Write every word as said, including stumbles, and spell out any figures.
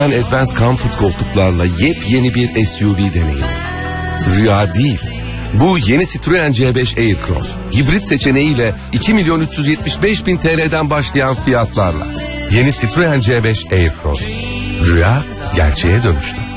Advanced Comfort koltuklarla yepyeni bir S U V deneyimi. Rüya değil. Bu yeni Citroen C beş Aircross. Hibrit seçeneğiyle iki milyon üç yüz yetmiş beş bin T L'den başlayan fiyatlarla. Yeni Citroen C beş Aircross. Rüya gerçeğe dönüştü.